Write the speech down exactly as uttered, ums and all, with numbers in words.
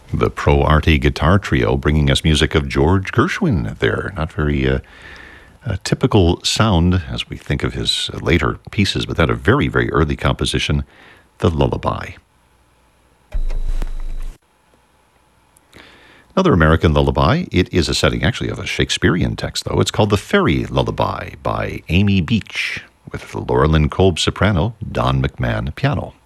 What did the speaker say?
The Pro Arte Guitar Trio bringing us music of George Gershwin there. Not very uh, a typical sound as we think of his later pieces, but that a very, very early composition, The Lullaby. Another American lullaby. It is a setting actually of a Shakespearean text, though. It's called The Fairy Lullaby by Amy Beach, with Laura Lynn Kolb soprano, Don McMahon piano.